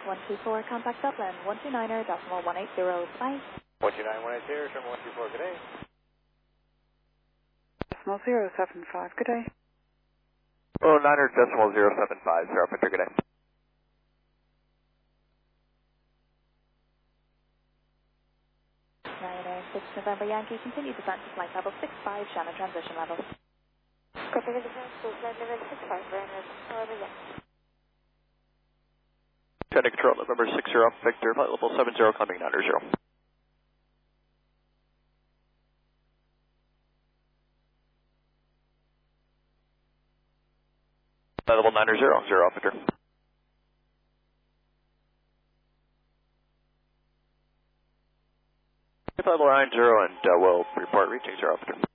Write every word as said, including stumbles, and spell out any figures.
one two four, contact Dublin, one two niner decimal one eight zero, bye. one two nine one eight zero, Sherman one two four, good day. Decimal zero seven five, good day. Oh, niner decimal zero seven five, zero, Victor, good day. Ryanair six November Yankee, continue descent to flight level six five, Shannon transition level. Copy the descent to flight level six five, Ryanair November Yankee. Trying to control November six zero, Victor, flight level seven zero, climbing niner zero. Flight level niner zero, zero, Victor. Flight level nine zero, and uh, we'll report reaching zero, Victor.